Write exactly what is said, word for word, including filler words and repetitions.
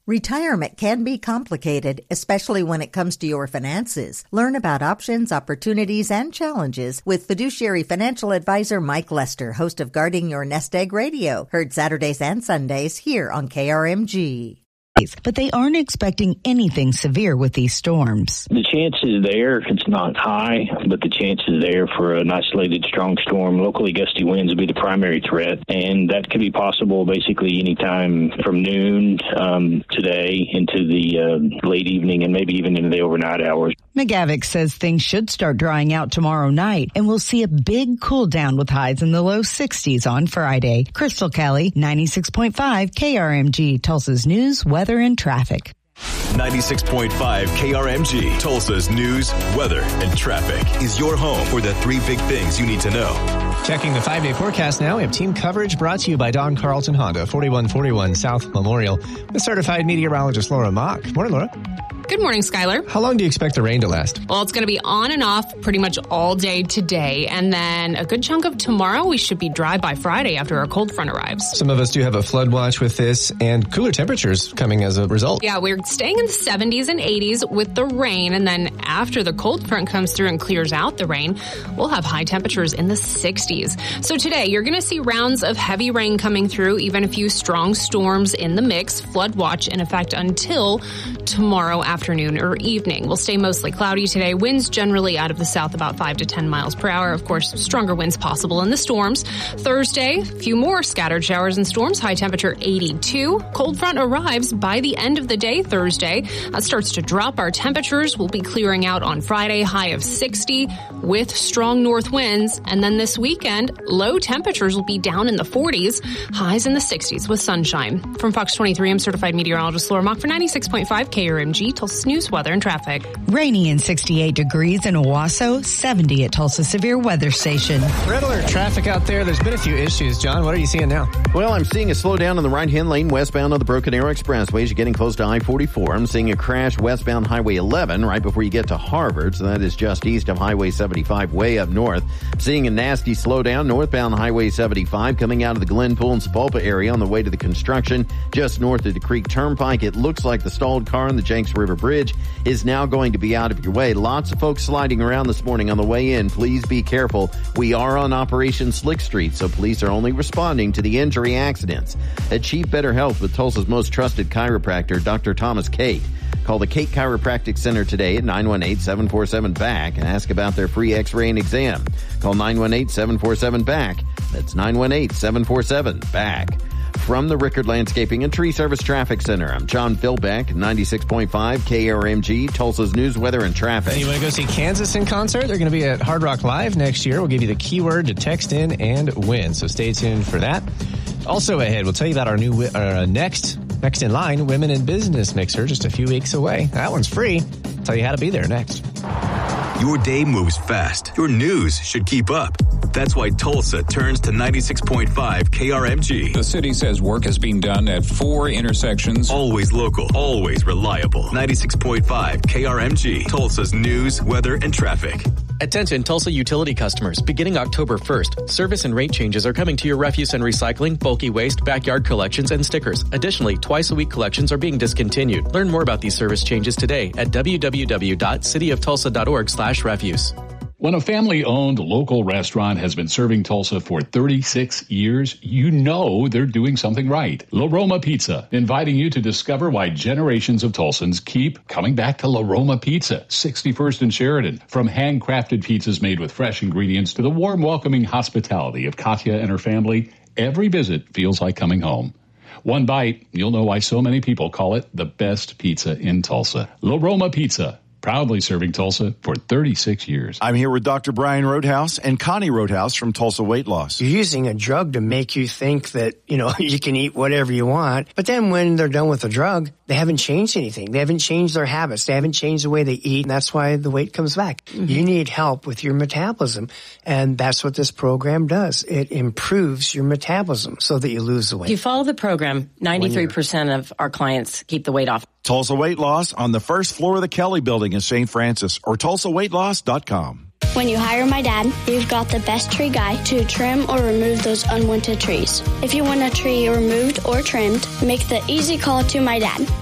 Retirement can be complicated, especially when it comes to your finances. Learn about options, opportunities, and challenges with fiduciary financial advisor Mike Lester, host of Guarding Your Nest Egg Radio, heard Saturdays and Sundays here on K R M G. But they aren't expecting anything severe with these storms. The chance is there. It's not high, but the chance is there for an isolated strong storm. Locally gusty winds will be the primary threat, and that could be possible basically anytime from noon um, today into the uh, late evening and maybe even into the overnight hours. McGavick says things should start drying out tomorrow night, and we'll see a big cool down with highs in the low sixties on Friday. Crystal Kelly, ninety-six point five K R M G, Tulsa's news, weather, and traffic. ninety-six point five K R M G, Tulsa's news, weather, and traffic is your home for the three big things you need to know. Checking the five-day forecast now, we have team coverage brought to you by Don Carlton Honda, forty-one forty-one South Memorial, with certified meteorologist Laura Mock. Morning, Laura. Good morning, Skylar. How long do you expect the rain to last? Well, it's going to be on and off pretty much all day today, and then a good chunk of tomorrow. We should be dry by Friday after our cold front arrives. Some of us do have a flood watch with this, and cooler temperatures coming as a result. Yeah, we're staying in the seventies and eighties with the rain, and then after the cold front comes through and clears out the rain, we'll have high temperatures in the sixties. So today, you're going to see rounds of heavy rain coming through, even a few strong storms in the mix. Flood watch in effect until tomorrow afternoon or evening. We'll stay mostly cloudy today. Winds generally out of the south about five to ten miles per hour. Of course, stronger winds possible in the storms. Thursday, a few more scattered showers and storms. High temperature eighty-two. Cold front arrives by the end of the day Thursday. That starts to drop our temperatures. We'll be clearing out on Friday, high of sixty with strong north winds. And then this weekend, low temperatures will be down in the forties, highs in the sixties with sunshine. From Fox twenty-three, I'm certified meteorologist Laura Mock for ninety-six point five K R M G, Tulsa News, weather, and traffic. Rainy and sixty-eight degrees in Owasso, seventy at Tulsa Severe Weather Station. Red alert traffic out there. There's been a few issues. John, what are you seeing now? Well, I'm seeing a slowdown in the right-hand lane westbound of the Broken Arrow Expressway as you're getting close to I forty-four. I'm seeing a crash westbound Highway eleven right before you get to Harvard, so that is just east of Highway seventy-five way up north. I'm seeing a nasty slowdown northbound Highway seventy-five coming out of the Glenpool and Sepulpa area on the way to the construction just north of the Creek Turnpike. It looks like the stalled car on the Jenks River Bridge is now going to be out of your way. Lots of folks sliding around this morning on the way in. Please be careful. We are on Operation Slick Street, so police are only responding to the injury accidents. Achieve better health with Tulsa's most trusted chiropractor, Doctor Thomas Cate. Call the Cate Chiropractic Center today at nine one eight, seven four seven, B A C and ask about their free x-ray and exam. Call nine one eight, seven four seven, B A C. That's nine one eight, seven four seven, B A C. From the Rickard Landscaping and Tree Service Traffic Center, I'm John Philbeck, ninety-six point five K R M G, Tulsa's news, weather, and traffic. Hey, you want to go see Kansas in concert? They're going to be at Hard Rock Live next year. We'll give you the keyword to text in and win, so stay tuned for that. Also ahead, we'll tell you about our new uh, next next in line Women in Business Mixer, just a few weeks away. That one's free. I'll tell you how to be there next. Your day moves fast. Your news should keep up. That's why Tulsa turns to ninety-six point five K R M G. The city says work is being done at four intersections. Always local, always reliable. ninety-six point five K R M G, Tulsa's news, weather, and traffic. Attention Tulsa utility customers. Beginning October first, service and rate changes are coming to your refuse and recycling, bulky waste, backyard collections, and stickers. Additionally, twice-a-week collections are being discontinued. Learn more about these service changes today at w w w dot city of tulsa dot org slash refuse. When a family-owned local restaurant has been serving Tulsa for thirty-six years, you know they're doing something right. La Roma Pizza, inviting you to discover why generations of Tulsans keep coming back to La Roma Pizza, sixty-first and Sheridan. From handcrafted pizzas made with fresh ingredients to the warm, welcoming hospitality of Katya and her family, every visit feels like coming home. One bite, you'll know why so many people call it the best pizza in Tulsa. La Roma Pizza. Proudly serving Tulsa for thirty-six years. I'm here with Doctor Brian Roadhouse and Connie Roadhouse from Tulsa Weight Loss. You're using a drug to make you think that, you know, you can eat whatever you want. But then when they're done with the drug, they haven't changed anything. They haven't changed their habits. They haven't changed the way they eat. And that's why the weight comes back. Mm-hmm. You need help with your metabolism. And that's what this program does. It improves your metabolism so that you lose the weight. If you follow the program, ninety-three percent of our clients keep the weight off. Tulsa Weight Loss on the first floor of the Kelly Building in Saint Francis or tulsa weight loss dot com. When you hire my dad, we've got the best tree guy to trim or remove those unwanted trees. If you want a tree removed or trimmed, make the easy call to my dad.